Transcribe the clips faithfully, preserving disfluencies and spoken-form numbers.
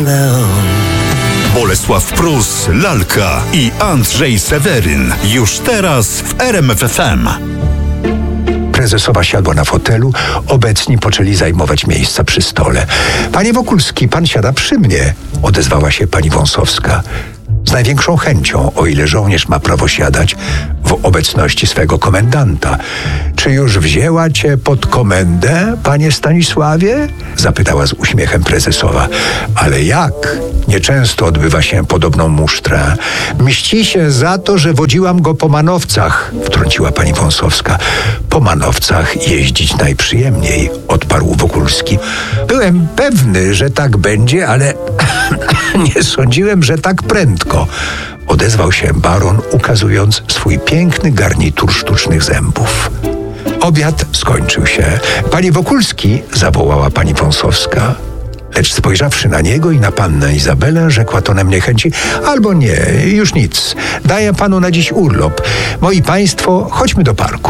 Bolesław Prus, Lalka i Andrzej Seweryn. Już teraz w R M F F M. Prezesowa siadła na fotelu, obecni poczęli zajmować miejsca przy stole. Panie Wokulski, pan siada przy mnie, odezwała się pani Wąsowska. Z największą chęcią, o ile żołnierz ma prawo siadać w obecności swego komendanta. Czy już wzięła cię pod komendę, panie Stanisławie? Zapytała z uśmiechem prezesowa. Ale jak? Nieczęsto odbywa się podobną musztrę. Mści się za to, że wodziłam go po manowcach, wtrąciła pani Wąsowska. Po manowcach jeździć najprzyjemniej, odparł Wokulski. Byłem pewny, że tak będzie, ale nie sądziłem, że tak prędko. Odezwał się baron, ukazując swój piękny garnitur sztucznych zębów. Obiad skończył się. Panie Wokulski, zawołała pani Wąsowska. Lecz spojrzawszy na niego i na pannę Izabelę, rzekła tonem niechęci: albo nie, już nic. Daję panu na dziś urlop. Moi państwo, chodźmy do parku.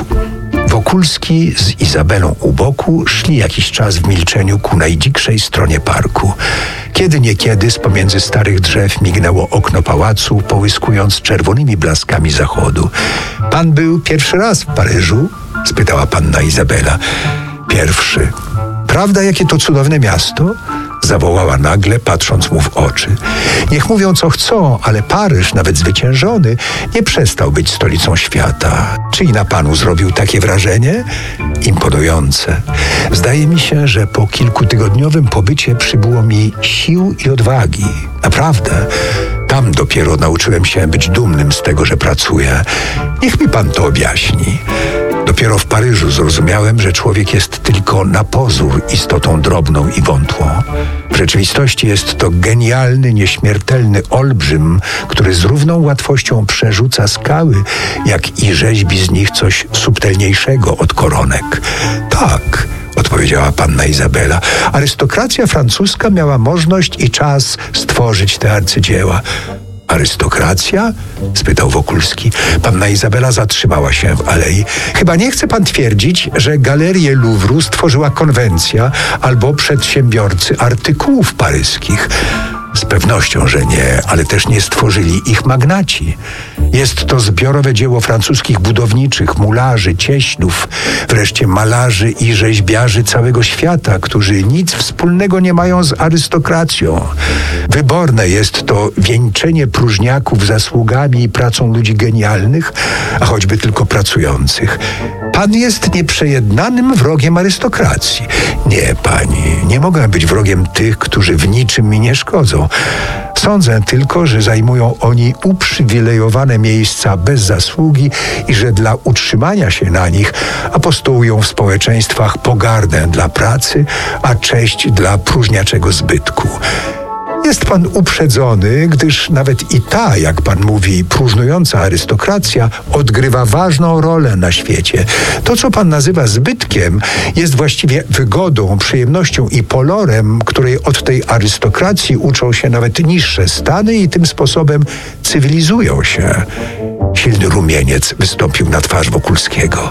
Wokulski z Izabelą u boku szli jakiś czas w milczeniu ku najdzikszej stronie parku. Kiedy niekiedy z pomiędzy starych drzew mignęło okno pałacu, połyskując czerwonymi blaskami zachodu. Pan był pierwszy raz w Paryżu? Spytała panna Izabela. Pierwszy. Prawda, jakie to cudowne miasto? Zawołała nagle, patrząc mu w oczy. Niech mówią co chcą, ale Paryż, nawet zwyciężony, nie przestał być stolicą świata. Czy i na panu zrobił takie wrażenie? Imponujące. Zdaje mi się, że po kilkutygodniowym pobycie przybyło mi sił i odwagi. Naprawdę. Tam dopiero nauczyłem się być dumnym z tego, że pracuję. Niech mi pan to objaśni. Dopiero w Paryżu zrozumiałem, że człowiek jest tylko na pozór istotą drobną i wątłą. W rzeczywistości jest to genialny, nieśmiertelny olbrzym, który z równą łatwością przerzuca skały, jak i rzeźbi z nich coś subtelniejszego od koronek. Tak, odpowiedziała panna Izabela. Arystokracja francuska miała możliwość i czas stworzyć te arcydzieła. Arystokracja? Spytał Wokulski. Panna Izabela zatrzymała się w alei. Chyba nie chce pan twierdzić, że galerię Luwru stworzyła konwencja albo przedsiębiorcy artykułów paryskich. Z pewnością, że nie, ale też nie stworzyli ich magnaci. Jest to zbiorowe dzieło francuskich budowniczych, mularzy, cieślów, wreszcie malarzy i rzeźbiarzy całego świata, którzy nic wspólnego nie mają z arystokracją. Wyborne jest to wieńczenie próżniaków zasługami i pracą ludzi genialnych, a choćby tylko pracujących. Pan jest nieprzejednanym wrogiem arystokracji. Nie, pani, nie mogę być wrogiem tych, którzy w niczym mi nie szkodzą. Sądzę tylko, że zajmują oni uprzywilejowane miejsca bez zasługi i że dla utrzymania się na nich apostołują w społeczeństwach pogardę dla pracy, a cześć dla próżniaczego zbytku. Jest pan uprzedzony, gdyż nawet i ta, jak pan mówi, próżnująca arystokracja odgrywa ważną rolę na świecie. To, co pan nazywa zbytkiem, jest właściwie wygodą, przyjemnością i polorem, której od tej arystokracji uczą się nawet niższe stany i tym sposobem cywilizują się. Silny rumieniec wystąpił na twarz Wokulskiego.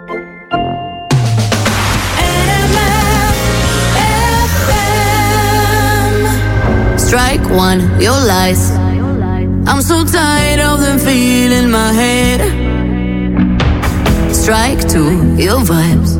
Strike one, your lies. I'm so tired of them feeling my head. Strike two, your vibes.